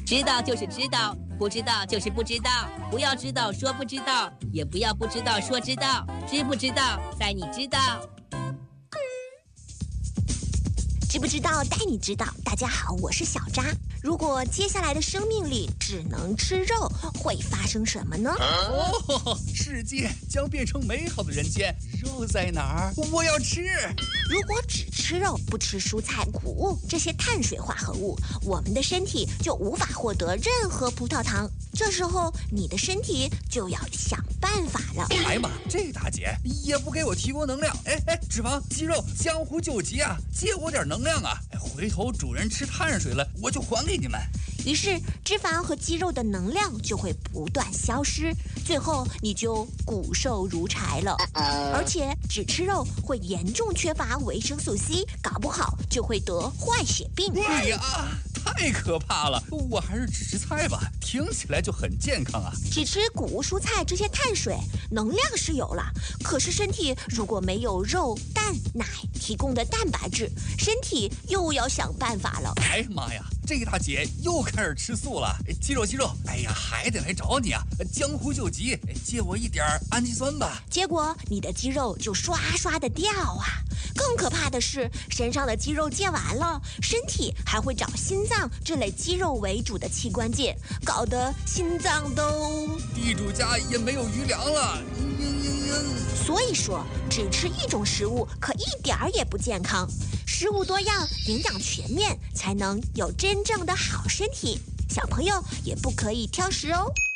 知道就是知道，不知道就是不知道。不要知道说不知道，也不要不知道说知道。知不知道，在你知道。 知不知道带你知道。大家好，我是小扎。如果接下来的生命里只能吃肉，会发生什么呢？ 世界将变成美好的人间。肉在哪儿？我要吃。 如果只吃肉，不吃蔬菜、谷物这些碳水化合物，我们的身体就无法获得任何葡萄糖。这时候你的身体就要想办法了。 哎呀妈，这大姐也不给我提供能量。脂肪、肌肉，江湖救急啊，借我点能量啊！回头主人吃碳水了，我就还给你们。 于是脂肪和肌肉的能量就会不断消失，最后你就骨瘦如柴了。而且只吃肉会严重缺乏维生素 C， 搞不好就会得坏血病。 哎呀，太可怕了！我还是只吃菜吧，听起来就很健康啊。 只吃谷物蔬菜这些碳水，能量是有了，可是身体如果没有肉、蛋、奶提供的蛋白质，身体又要想办法了。 哎呀妈呀，这大姐又开始吃素了。肌肉，哎呀，还得来找你啊！江湖救急，借我一点氨基酸吧。 结果你的肌肉就刷刷的掉啊！更可怕的是，身上的肌肉借完了，身体还会找心脏这类肌肉为主的器官借，搞得心脏都…… 地主家也没有余粮了。 所以说，只吃一种食物可一点儿也不健康。食物多样，营养全面，才能有真正的好身体。小朋友也不可以挑食哦。